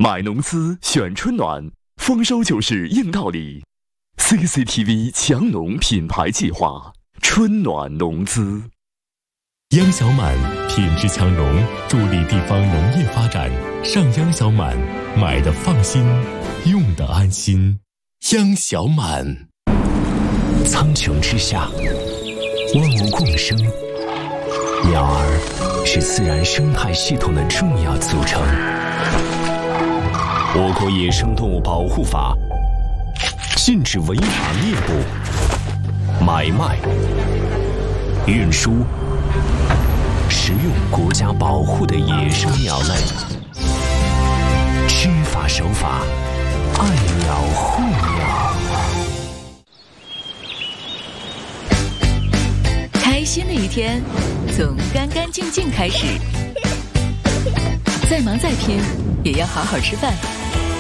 买农资选春暖，丰收就是硬道理。CCTV 强农品牌计划，春暖农资。 央小满品质强农，助力地方农业发展。上央小满，买的放心，用的安心。央小满。 苍穹之下，万物共生，鸟儿是自然生态系统的重要组成。我国野生动物保护法禁止违法猎捕、买卖、运输、食用国家保护的野生鸟类。知法守法，爱鸟护鸟。 开心的一天从干干净净开始，再忙再拼也要好好吃饭。